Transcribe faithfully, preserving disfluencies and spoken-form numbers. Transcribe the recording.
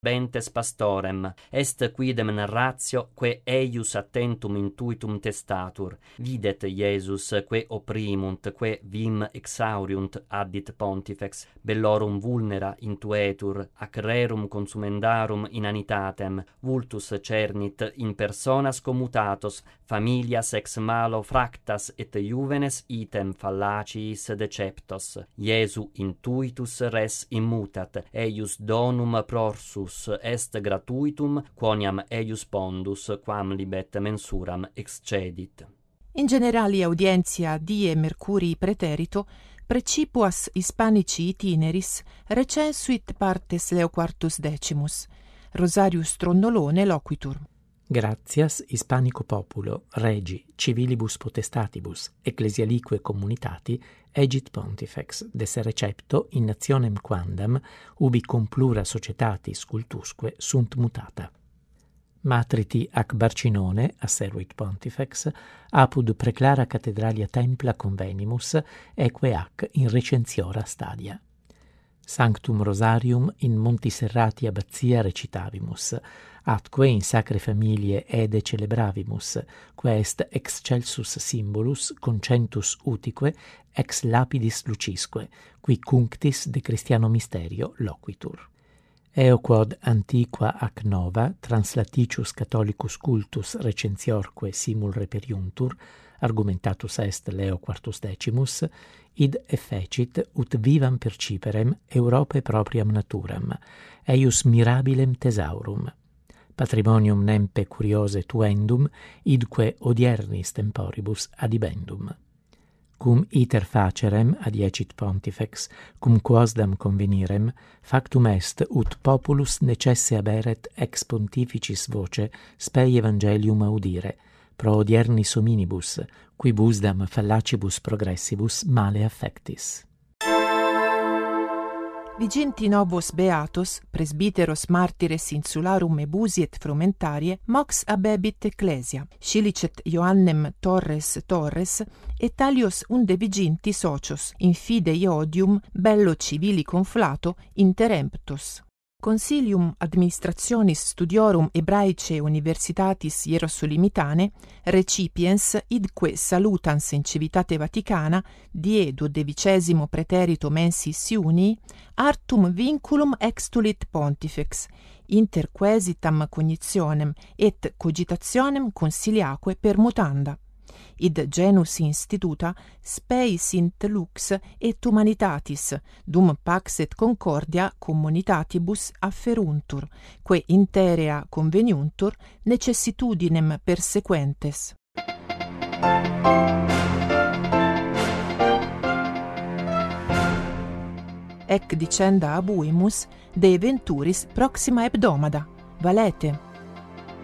Bentes pastorem, est quidem narratio, que eius attentum intuitum testatur, videt Iesus, que opprimunt, que vim exauriunt, addit pontifex, bellorum vulnera intuetur, ac rerum consumendarum inanitatem, vultus cernit in personas commutatos, familias ex malo fractas et juvenes item fallaciis deceptos. Iesu intuitus res immutat, eius donum prorsus est gratuitum, quoniam eius pondus, quam libet mensuram excedit. In generali audientia die Mercurii preterito, precipuas Hispanici itineris recensuit partes Leo quartus decimus. Rosarius Tronnolone loquitur. Gratias Hispanico populo, regi, civilibus potestatibus, ecclesialique communitati, egit pontifex, de recepto in nationem quandam, ubi cum plura societatis cultusque sunt mutata. Matriti ac Barcinone, asseruit pontifex, apud preclara cathedralia templa convenimus, eque ac in recensiora stadia. Sanctum Rosarium in Montiserrati abbazia recitavimus, atque in sacre familie ede celebravimus, quae est excelsus symbolus concentus utique ex lapidis lucisque, qui cunctis de Christiano mysterio loquitur. Eo quod antiqua ac nova translaticius catholicus cultus recensiorque simul reperiuntur, argumentatus est Leo quartus decimus, id effecit ut vivam perciperem Europae propriam naturam, eius mirabilem thesaurum. Patrimonium nempe curiose tuendum, idque odiernis temporibus adibendum. Cum iter facerem, adiecit pontifex, cum quosdam convenirem, factum est ut populus necesse aberet ex pontificis voce spei evangelium audire, pro odiernis hominibus, quibusdam fallacibus progressibus male affectis. Viginti novos beatos, presbiteros martires insularum ebusi et frumentarie, mox abebit ecclesia, scilicet Ioannem Torres Torres, et talios unde viginti socios, in fide iodium, bello civili conflato, interemptos. Consilium administrationis studiorum Hebraicae Universitatis Hierosolimitane recipiens idque salutans in civitate Vaticana die duodevicesimo preterito mensis iunii artum vinculum extulit pontifex inter quaesitam cognitionem et cogitationem consiliaque permutanda. Id genus instituta spei sint lux et humanitatis, dum pax et concordia communitatibus afferuntur, que interea conveniuntur necessitudinem persequentes. Ec dicenda abuimus de eventuris proxima hebdomada. Valete.